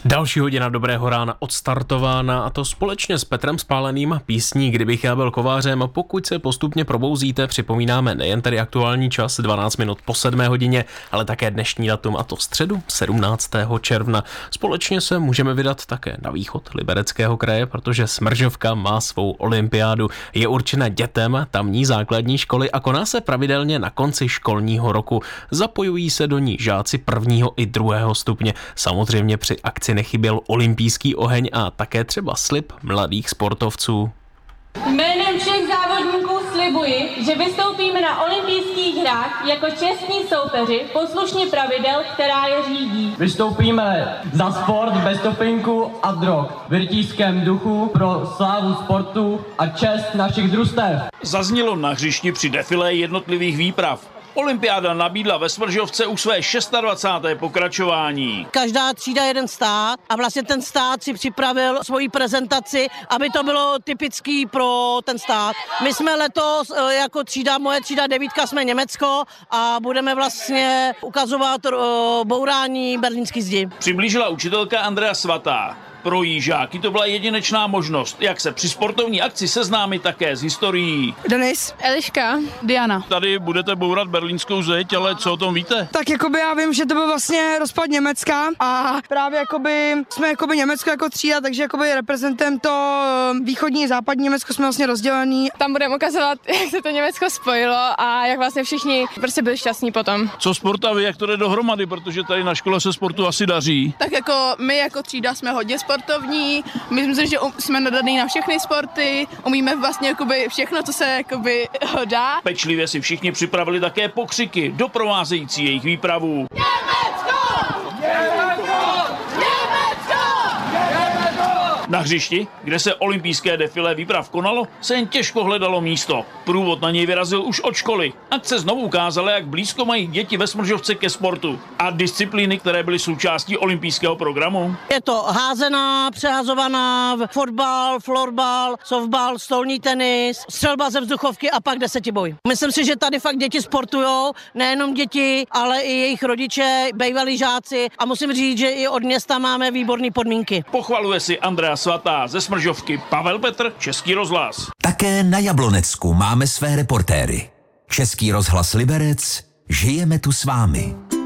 Další hodina Dobrého rána odstartována, a to společně s Petrem Spáleným, písní Kdybych já byl kovářem. Pokud se postupně probouzíte, připomínáme nejen tedy aktuální čas 12 minut po 7 hodině, ale také dnešní datum, a to středu 17. června. Společně se můžeme vydat také na východ Libereckého kraje, protože Smržovka má svou olympiádu. Je určena dětem tamní základní školy a koná se pravidelně na konci školního roku. Zapojují se do ní žáci 1. i 2. stupně. Samozřejmě při akci nechyběl olympijský oheň a také třeba slib mladých sportovců. Jménem všech závodníků slibuji, že vystoupíme na olympijských hrách jako čestní soupeři poslušně pravidel, která je řídí. Vystoupíme za sport bez dopinku a drog, v rytířském duchu pro slávu sportu a čest našich družstev. Zaznělo na hřišti při defilé jednotlivých výprav. Olympiáda nabídla ve Smržovce už své 26. pokračování. Každá třída jeden stát a vlastně ten stát si připravil svoji prezentaci, aby to bylo typický pro ten stát. My jsme letos jako třída, moje třída 9, jsme Německo a budeme vlastně ukazovat bourání berlínský zdi. Přiblížila učitelka Andrea Svatá. Pro jí žáky to byla jedinečná možnost, jak se při sportovní akci seznámit také s historií. Denis, Eliška, Diana. Tady budete bourat berlínskou zeď, ale co o tom víte? Tak jakoby já vím, že to byl vlastně rozpad Německa a právě jakoby jsme jakoby Německo jako třída, takže jakoby reprezentem to východní a západní Německo jsme vlastně rozdělený. tam budeme ukazovat, jak se to Německo spojilo a jak vlastně všichni prostě byli šťastní potom. Co sport a vy, jak to jde dohromady, protože tady na škole se sportu asi daří. Tak jako my jako třída jsme hodně sportovní, myslím si, že jsme nadaný na všechny sporty, umíme vlastně jakoby všechno, co se jakoby dá. Pečlivě si všichni připravili také pokřiky doprovázející jejich výpravu. Na hřišti, kde se olympijské defilé výprav konalo, se jen těžko hledalo místo. Průvod na něj vyrazil už od školy. Akce znovu ukázala, jak blízko mají děti ve Smržovce ke sportu a disciplíny, které byly součástí olympijského programu. Je to házená, přehazovaná, fotbal, florbal, softbal, stolní tenis, střelba ze vzduchovky a pak desetiboj. Myslím si, že tady fakt děti sportujou, nejenom děti, ale i jejich rodiče, bývalí žáci, a musím říct, že i od města máme výborné podmínky. Pochvaluje si Andrea Svatá ze Smržovky. Pavel Petr, Český rozhlas. Také na Jablonecku máme své reportéry. Český rozhlas Liberec, žijeme tu s vámi.